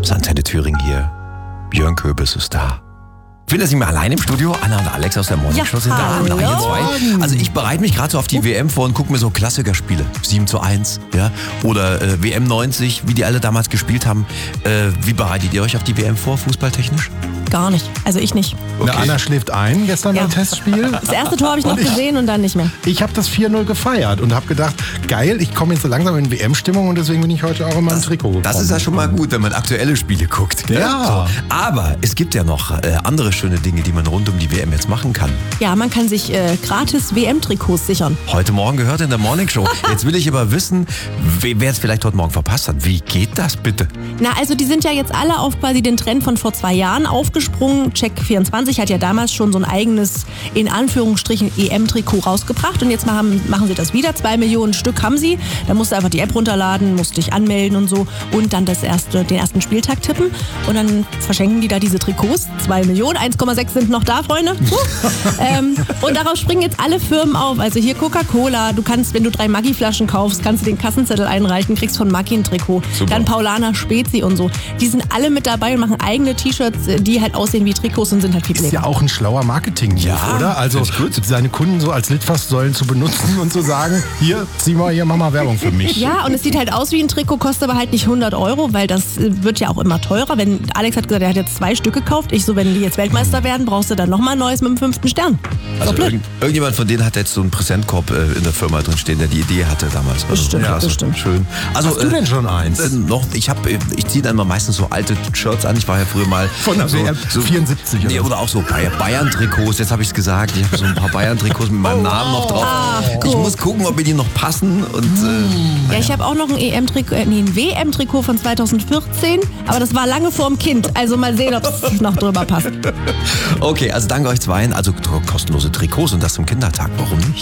aus Antenne Thüringen hier. Björn Köbis ist da. Ich bin jetzt nicht mehr allein im Studio. Anna und Alex aus der Morning Show sind da. hallo. Ihr zwei. Also ich bereite mich gerade so auf die WM vor und gucke mir so Klassikerspiele. 7:1, ja. Oder WM 90, wie die alle damals gespielt haben. Wie bereitet ihr euch auf die WM vor, fußballtechnisch? Gar nicht. Also ich nicht. Okay. Anna schläft ein gestern beim Testspiel. Das erste Tor habe ich noch gesehen und dann nicht mehr. Ich habe das 4-0 gefeiert und habe gedacht, geil, ich komme jetzt so langsam in WM-Stimmung und deswegen bin ich heute auch in meinem Trikot gekommen. Das ist ja schon mal gut, wenn man aktuelle Spiele guckt. Ja. So. Aber es gibt ja noch andere schöne Dinge, die man rund um die WM jetzt machen kann. Ja, man kann sich gratis WM-Trikots sichern. Heute Morgen gehört in der Morning Show. Jetzt will ich aber wissen, wer es vielleicht heute Morgen verpasst hat. Wie geht das bitte? Na, also die sind ja jetzt alle auf quasi den Trend von vor 2 Jahren aufgesprungen. Check24 hat ja damals schon so ein eigenes, in Anführungsstrichen, EM-Trikot rausgebracht. Und jetzt machen sie das wieder. 2 Millionen Stück haben sie. Da musst du einfach die App runterladen, musst dich anmelden und so. Und dann den ersten Spieltag tippen. Und dann verschenken die da diese Trikots. 2 Millionen, 1,6 sind noch da, Freunde. Und darauf springen jetzt alle Firmen auf. Also hier Coca-Cola. Du kannst, wenn du 3 Maggi-Flaschen kaufst, kannst du den Kassenzettel einreichen, kriegst von Maggi ein Trikot. Super. Dann Paulaner Spezi und so. Die sind alle mit dabei und machen eigene T-Shirts, die halt aussehen wie Trikots und sind halt viel Ist billiger. ja auch ein schlauer Marketing-Move, Ja, oder? Also seine Kunden so als Litfaßsäulen zu benutzen und zu sagen, hier, mach mal Werbung für mich. Ja, und es sieht halt aus wie ein Trikot, kostet aber halt nicht 100 €, weil das wird ja auch immer teurer. Wenn Alex hat gesagt, er hat jetzt 2 Stück gekauft. Ich so, wenn die jetzt Weltmeister werden, brauchst du dann nochmal ein neues mit dem 5. Stern. Also irgendjemand von denen hat jetzt so einen Präsentkorb in der Firma drin stehen, der die Idee hatte damals. Bestimmt, ja, bestimmt. Schön. Also, Hast du denn schon eins? Noch, ich ziehe dann mal meistens so alte Shirts an. Ich war ja früher mal Von der WM 74 Nee, oder auch so Bayern-Trikots. Jetzt habe ich es gesagt. Ich habe so ein paar Bayern-Trikots mit meinem Namen noch drauf. Ich muss gucken, ob mir die noch passen. Und, Ja, ich habe auch noch ein ein WM-Trikot von 2014, aber das war lange vorm Kind. Also mal sehen, ob es noch drüber passt. Okay, also danke euch zweien. Also kostenlose Trikots und das zum Kindertag. Warum nicht?